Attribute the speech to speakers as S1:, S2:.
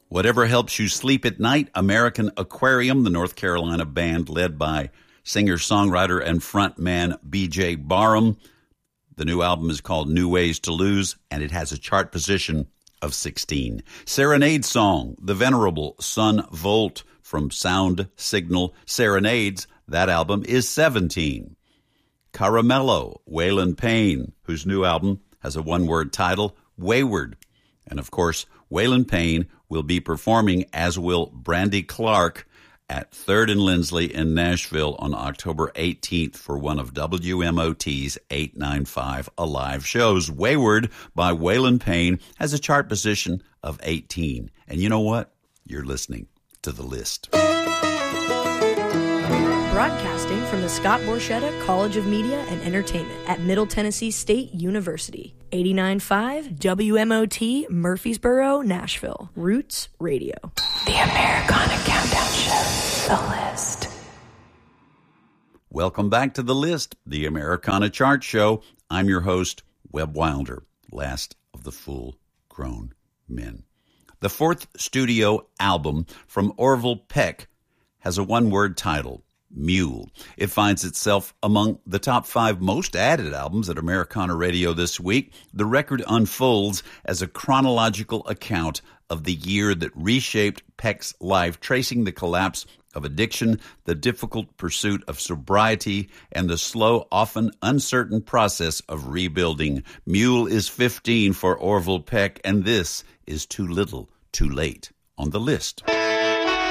S1: Whatever Helps You Sleep at Night, American Aquarium, the North Carolina band led by singer-songwriter and frontman B.J. Barham. The new album is called New Ways to Lose, and it has a chart position of 16. Serenade Song, The Venerable Son Volt from Sound Signal Serenades, that album is 17. Caramello, Waylon Payne, whose new album has a one-word title, Wayward. And of course, Waylon Payne will be performing, as will Brandy Clark, at 3rd and Lindsley in Nashville on October 18th for one of WMOT's 895 Alive shows. Wayward by Waylon Payne has a chart position of 18. And you know what? You're listening to The List.
S2: Broadcasting from the Scott Borchetta College of Media and Entertainment at Middle Tennessee State University. 89.5 WMOT Murfreesboro, Nashville. Roots Radio.
S3: The Americana Countdown Show. The List.
S1: Welcome back to The List, the Americana Chart Show. I'm your host, Webb Wilder, last of the full-grown men. The fourth studio album from Orville Peck has a one-word title, Mule. It finds itself among the top 5 most added albums at Americana Radio this week. The record unfolds as a chronological account of the year that reshaped Peck's life, tracing the collapse of addiction, the difficult pursuit of sobriety, and the slow, often uncertain process of rebuilding. Mule is 15 for Orville Peck, and this is Too Little, Too Late on The List.